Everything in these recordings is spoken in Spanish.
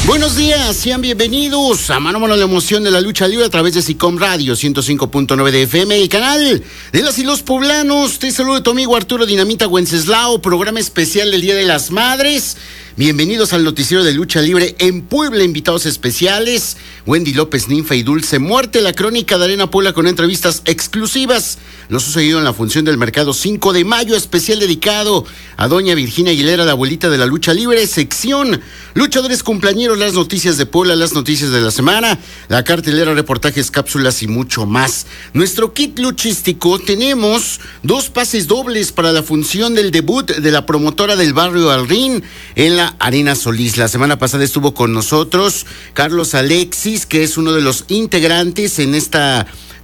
Buenos días, sean bienvenidos a Mano a Mano, la emoción de la lucha libre a través de SICOM Radio 105.9 de FM, el canal de las y los poblanos. Te saludo tu amigo Arturo Dinamita Wenceslao, programa especial del Día de las Madres. Bienvenidos al noticiero de lucha libre en Puebla, invitados especiales, Wendy López, Ninfa y Dulce Muerte, la crónica de Arena Puebla con entrevistas exclusivas, lo sucedido en la función del mercado 5 de mayo, especial dedicado a doña Virginia Aguilera, la abuelita de la lucha libre, sección luchadores cumpleañeros, las noticias de Puebla, las noticias de la semana, la cartelera, reportajes, cápsulas y mucho más. Nuestro kit luchístico, tenemos 2 pases dobles para la función del debut de la promotora del barrio Al Rin en la Arena Solís. La semana pasada estuvo con nosotros Carlos Alexis, que es uno de los integrantes en esta,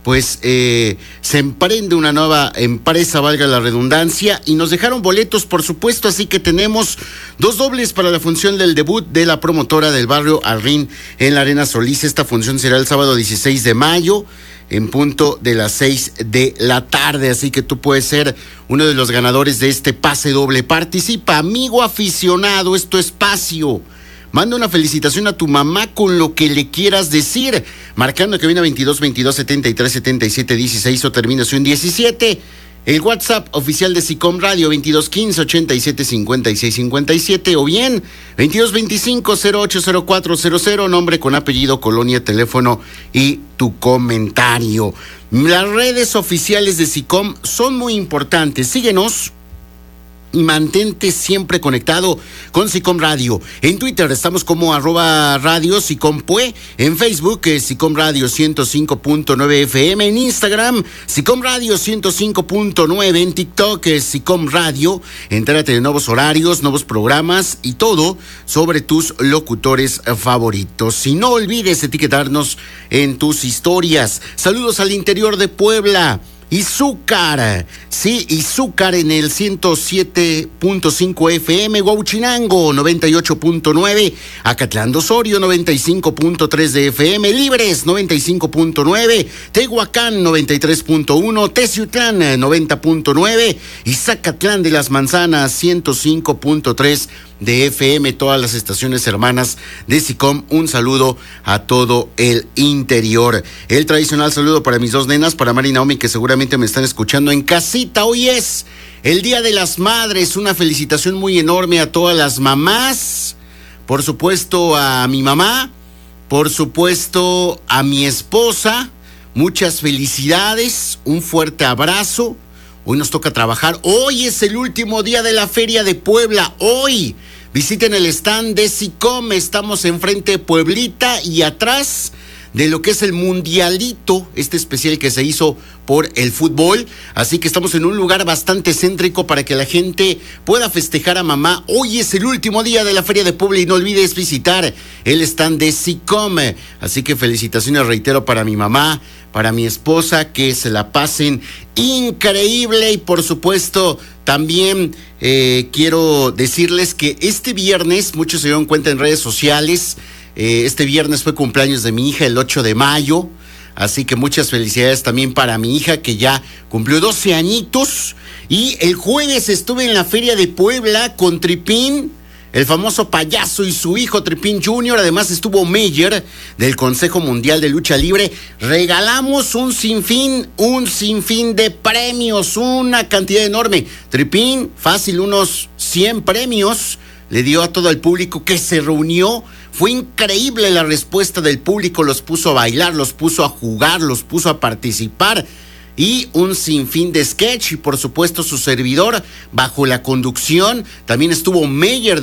se emprende una nueva empresa, valga la redundancia, y nos dejaron boletos, por supuesto, así que tenemos 2 dobles para la función del debut de la promotora del barrio Al Rin en la Arena Solís. Esta función será el sábado 16 de mayo, en punto de las 6 de la tarde, así que tú puedes ser uno de los ganadores de este pase doble. Participa, amigo aficionado, es tu espacio. Manda una felicitación a tu mamá con lo que le quieras decir, marcando que viene a 22 22 73 77 16 o terminación 17. El WhatsApp oficial de SICOM Radio, 22 15 87 56 57, o bien 22 25 08 04 00, nombre con apellido, colonia, teléfono y tu comentario. Las redes oficiales de SICOM son muy importantes. Síguenos y mantente siempre conectado con SICOM Radio. En Twitter estamos como @radio SICOMPUE, en Facebook SICOM Radio 105.9 FM, en Instagram SICOM Radio 105.9, en TikTok SICOM Radio. Entérate de nuevos horarios, nuevos programas y todo sobre tus locutores favoritos. Y no olvides etiquetarnos en tus historias. Saludos al interior de Puebla. Izúcar, sí, Izúcar en el 107.5 FM, Huauchinango 98.9, Acatlán de Osorio 95.3 de FM, Libres 95.9, Tehuacán 93.1, Teciutlán 90.9 y Zacatlán de las Manzanas 105.3 de FM, todas las estaciones hermanas de SICOM. Un saludo a todo el interior. El tradicional saludo para mis 2 nenas, para Mari y Naomi, que seguramente me están escuchando en casita. Hoy es el Día de las Madres, una felicitación muy enorme a todas las mamás, por supuesto a mi mamá, por supuesto a mi esposa, muchas felicidades, un fuerte abrazo. Hoy nos toca trabajar. Hoy es el último día de la Feria de Puebla. Hoy visiten el stand de SICOM. Estamos enfrente de Pueblita y atrás de lo que es el Mundialito, este especial que se hizo por el fútbol. Así que estamos en un lugar bastante céntrico para que la gente pueda festejar a mamá. Hoy es el último día de la Feria de Puebla y no olvides visitar el stand de SICOM. Así que felicitaciones, reitero, para mi mamá, para mi esposa, que se la pasen increíble. Y por supuesto también quiero decirles que este viernes, muchos se dieron cuenta en redes sociales, este viernes fue cumpleaños de mi hija, el 8 de mayo, así que muchas felicidades también para mi hija, que ya cumplió 12 añitos. Y el jueves estuve en la Feria de Puebla con Tripín, el famoso payaso, y su hijo Tripín Jr., además estuvo Meyer del Consejo Mundial de Lucha Libre. Regalamos un sinfín de premios, una cantidad enorme. Tripín, fácil, unos 100 premios le dio a todo el público que se reunió. Fue increíble la respuesta del público, los puso a bailar, los puso a jugar, los puso a participar. Y un sinfín de sketch, y por supuesto su servidor bajo la conducción. También estuvo Meyer